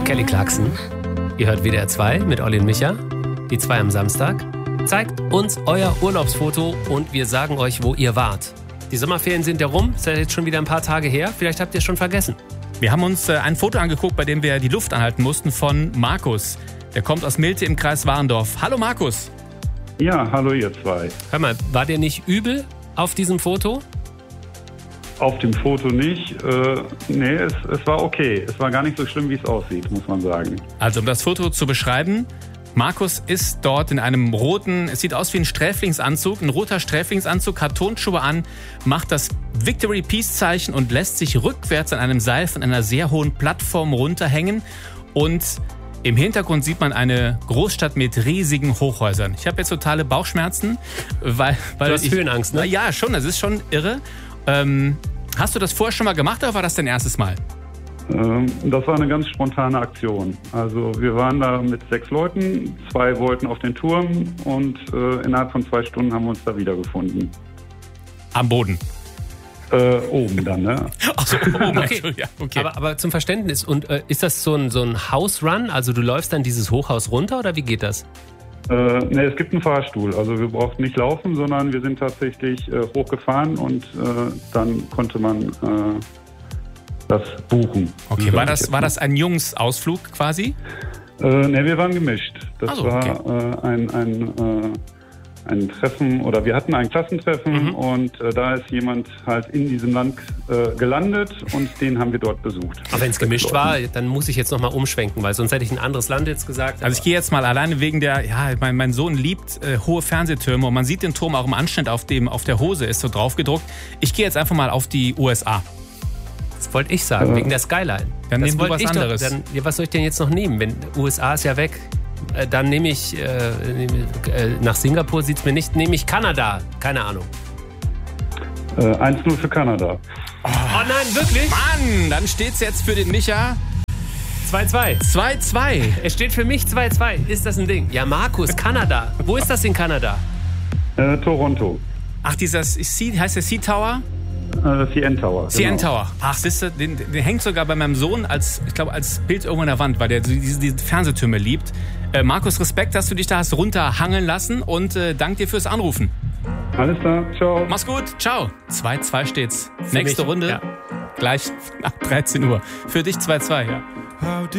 Kelly Clarkson. Ihr hört WDR 2 mit Olli und Micha. Die 2 am Samstag. Zeigt uns euer Urlaubsfoto und wir sagen euch, wo ihr wart. Die Sommerferien sind ja rum. Ist ja jetzt schon wieder ein paar Tage her. Vielleicht habt ihr es schon vergessen. Wir haben uns ein Foto angeguckt, bei dem wir die Luft anhalten mussten, von Markus. Der kommt aus Milte im Kreis Warendorf. Hallo Markus. Ja, hallo ihr 2. Hör mal, war dir nicht übel auf diesem Foto? Auf dem Foto nicht. Nee, es war okay. Es war gar nicht so schlimm, wie es aussieht, muss man sagen. Also um das Foto zu beschreiben, Markus ist dort in einem roten, es sieht aus wie ein Sträflingsanzug, ein roter Sträflingsanzug, hat Turnschuhe an, macht das Victory Peace Zeichen und lässt sich rückwärts an einem Seil von einer sehr hohen Plattform runterhängen. Und im Hintergrund sieht man eine Großstadt mit riesigen Hochhäusern. Ich habe jetzt totale Bauchschmerzen, weil du hast Höhenangst, ne? Ja, schon, das ist schon irre. Hast du das vorher schon mal gemacht oder war das dein erstes Mal? Das war eine ganz spontane Aktion. Also wir waren da mit 6 Leuten, 2 wollten auf den Turm und innerhalb von 2 Stunden haben wir uns da wiedergefunden. Am Boden? Oben dann, ne? Achso, oben. Okay. Ja, okay. Aber zum Verständnis, und ist das so ein House-Run? Also du läufst dann dieses Hochhaus runter oder wie geht das? Ne, es gibt einen Fahrstuhl. Also wir brauchten nicht laufen, sondern wir sind tatsächlich hochgefahren und dann konnte man das buchen. Okay, war das ein Jungsausflug quasi? Ne, wir waren gemischt. Das okay. war ein Treffen, oder wir hatten ein Klassentreffen und da ist jemand halt in diesem Land gelandet und den haben wir dort besucht. Aber wenn es gemischt war, dann muss ich jetzt nochmal umschwenken, weil sonst hätte ich ein anderes Land jetzt gesagt. Also ich gehe jetzt mal alleine wegen mein Sohn liebt hohe Fernsehtürme und man sieht den Turm auch im Anschnitt auf der Hose, ist so draufgedruckt. Ich gehe jetzt einfach mal auf die USA. Das wollte ich sagen, wegen der Skyline. Dann nimm du was anderes. Was soll ich denn jetzt noch nehmen? Wenn USA ist ja weg, dann nehme ich, nach Singapur sieht es mir nicht, nehme ich Kanada. Keine Ahnung. 1-0 für Kanada. Oh nein, wirklich? Mann, dann steht's jetzt für den Micha 2-2. 2-2. Es steht für mich 2-2. Ist das ein Ding? Ja, Markus, Kanada. Wo ist das in Kanada? Toronto. Ach, heißt der Sea Tower? CN Tower. CN Tower. Ach, siehst du, den hängt sogar bei meinem Sohn als Bild irgendwo in der Wand, weil der diese Fernsehtürme liebt. Markus, Respekt, dass du dich da hast runterhangeln lassen und danke dir fürs Anrufen. Alles klar, ciao. Mach's gut, ciao. 2-2 steht's. Für Nächste mich, Runde, ja. gleich nach 13 Uhr. Für dich 2-2, ja.